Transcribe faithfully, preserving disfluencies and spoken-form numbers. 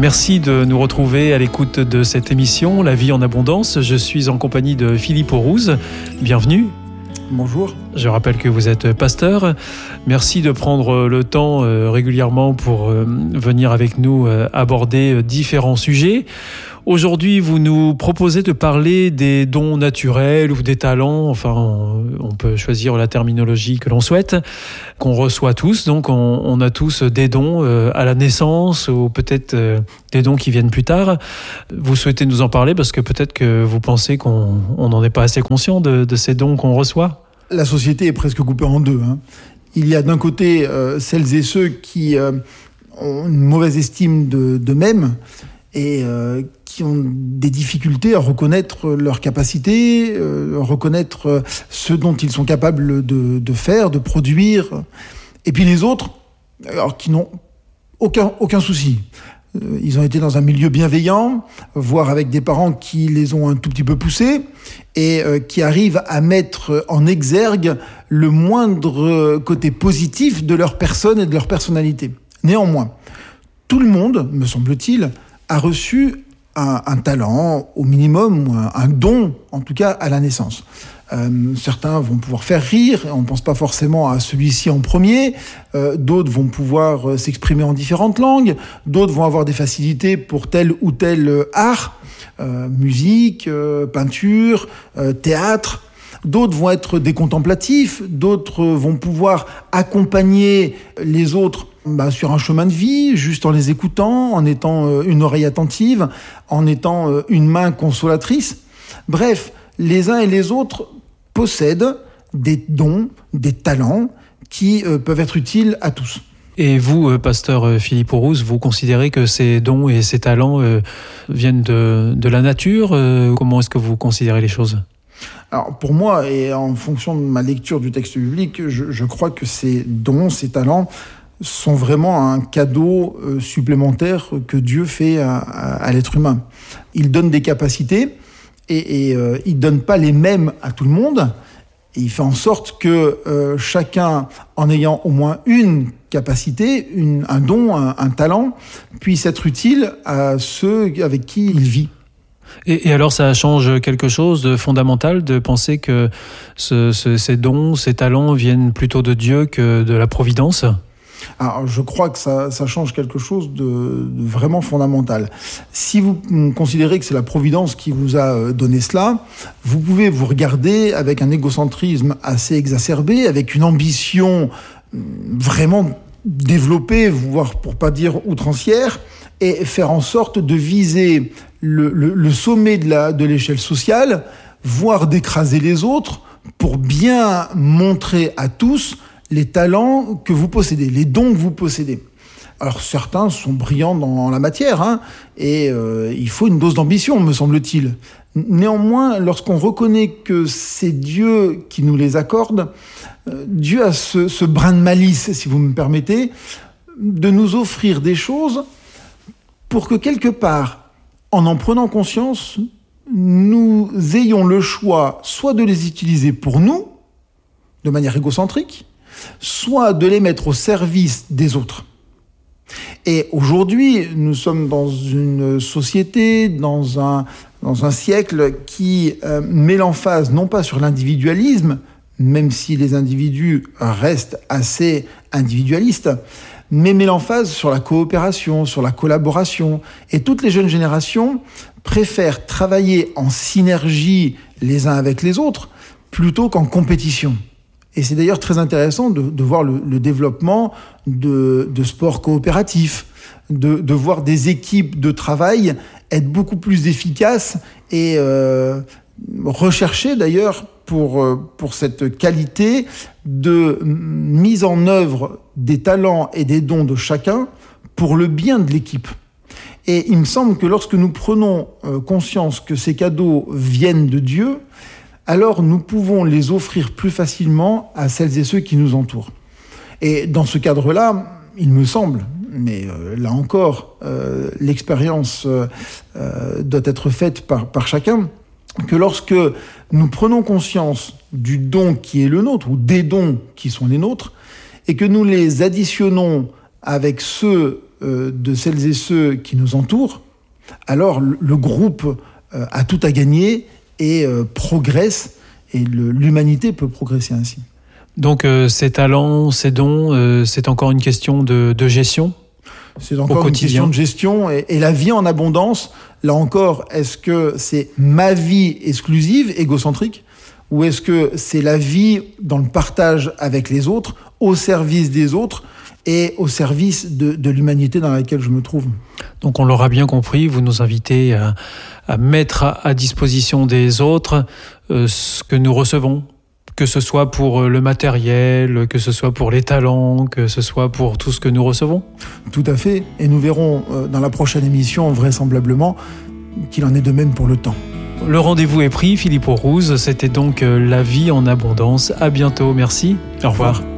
Merci de nous retrouver à l'écoute de cette émission La vie en abondance. Je suis en compagnie de Philippe Aurouze. Bienvenue. Bonjour. Je rappelle que vous êtes pasteur. Merci de prendre le temps euh, régulièrement pour euh, venir avec nous euh, aborder euh, différents sujets. Aujourd'hui, vous nous proposez de parler des dons naturels ou des talents, enfin, on, on peut choisir la terminologie que l'on souhaite, qu'on reçoit tous. Donc, on, on a tous des dons euh, à la naissance ou peut-être euh, des dons qui viennent plus tard. Vous souhaitez nous en parler parce que peut-être que vous pensez qu'on n'en est pas assez conscient de, de ces dons qu'on reçoit. La société est presque coupée en deux. Hein. Il y a d'un côté euh, celles et ceux qui euh, ont une mauvaise estime de, d'eux-mêmes et euh, qui ont des difficultés à reconnaître leurs capacités, euh, reconnaître ce dont ils sont capables de, de faire, de produire. Et puis les autres, alors, qui n'ont aucun, aucun souci. Euh, ils ont été dans un milieu bienveillant, voire avec des parents qui les ont un tout petit peu poussés, et euh, qui arrivent à mettre en exergue le moindre côté positif de leur personne et de leur personnalité. Néanmoins, tout le monde, me semble-t-il, a reçu un, un talent, au minimum, ou un, un don, en tout cas, à la naissance. Euh, certains vont pouvoir faire rire, on ne pense pas forcément à celui-ci en premier, euh, d'autres vont pouvoir euh, s'exprimer en différentes langues, d'autres vont avoir des facilités pour tel ou tel euh, art, euh, musique, euh, peinture, euh, théâtre. D'autres vont être des contemplatifs, d'autres vont pouvoir accompagner les autres bah, sur un chemin de vie, juste en les écoutant, en étant euh, une oreille attentive, en étant euh, une main consolatrice. Bref, les uns et les autres possèdent des dons, des talents qui euh, peuvent être utiles à tous. Et vous, pasteur Philippe Aurouze, vous considérez que ces dons et ces talents euh, viennent de, de la nature ? euh, Comment est-ce que vous considérez les choses ? Alors pour moi, et en fonction de ma lecture du texte biblique, je, je crois que ces dons, ces talents sont vraiment un cadeau euh, supplémentaire que Dieu fait à, à, à l'être humain. Il donne des capacités et, et euh, il donne pas les mêmes à tout le monde. Et il fait en sorte que euh, chacun, en ayant au moins une capacité, une, un don, un, un talent, puisse être utile à ceux avec qui il vit. Et, et alors, ça change quelque chose de fondamental de penser que ce, ce, ces dons, ces talents viennent plutôt de Dieu que de la providence ? Alors, je crois que ça, ça change quelque chose de, de vraiment fondamental. Si vous considérez que c'est la Providence qui vous a donné cela, vous pouvez vous regarder avec un égocentrisme assez exacerbé, avec une ambition vraiment développée, voire pour pas dire outrancière, et faire en sorte de viser le, le, le sommet de, la, de l'échelle sociale, voire d'écraser les autres, pour bien montrer à tous les talents que vous possédez, les dons que vous possédez. Alors certains sont brillants dans la matière, hein, et euh, il faut une dose d'ambition, me semble-t-il. Néanmoins, lorsqu'on reconnaît que c'est Dieu qui nous les accorde, euh, Dieu a ce, ce brin de malice, si vous me permettez, de nous offrir des choses pour que quelque part, en en prenant conscience, nous ayons le choix soit de les utiliser pour nous, de manière égocentrique, soit de les mettre au service des autres. Et aujourd'hui, nous sommes dans une société, dans un, dans un siècle qui euh, met l'emphase non pas sur l'individualisme, même si les individus restent assez individualistes, mais met l'emphase sur la coopération, sur la collaboration. Et toutes les jeunes générations préfèrent travailler en synergie les uns avec les autres plutôt qu'en compétition. Et c'est d'ailleurs très intéressant de, de voir le, le développement de, de sports coopératifs, de, de voir des équipes de travail être beaucoup plus efficaces et euh, recherchées d'ailleurs pour, pour cette qualité de mise en œuvre des talents et des dons de chacun pour le bien de l'équipe. Et il me semble que lorsque nous prenons conscience que ces cadeaux viennent de Dieu, alors nous pouvons les offrir plus facilement à celles et ceux qui nous entourent. Et dans ce cadre-là, il me semble, mais euh, là encore, euh, l'expérience euh, doit être faite par, par chacun, que lorsque nous prenons conscience du don qui est le nôtre, ou des dons qui sont les nôtres, et que nous les additionnons avec ceux euh, de celles et ceux qui nous entourent, alors le, le groupe euh, a tout à gagner et euh, progresse, et le, l'humanité peut progresser ainsi. Donc euh, ces talents, ces dons, euh, c'est encore une question de, de gestion ? C'est encore une question de gestion, et, et la vie en abondance, là encore, est-ce que c'est ma vie exclusive, égocentrique, ou est-ce que c'est la vie dans le partage avec les autres, au service des autres et au service de, de l'humanité dans laquelle je me trouve ? Donc on l'aura bien compris, vous nous invitez à, à mettre à, à disposition des autres euh, ce que nous recevons, que ce soit pour le matériel, que ce soit pour les talents, que ce soit pour tout ce que nous recevons. Tout à fait, et nous verrons euh, dans la prochaine émission, vraisemblablement, qu'il en est de même pour le temps. Le rendez-vous est pris, Philippe Aurouze, c'était donc La vie en abondance. À bientôt, merci. Au revoir.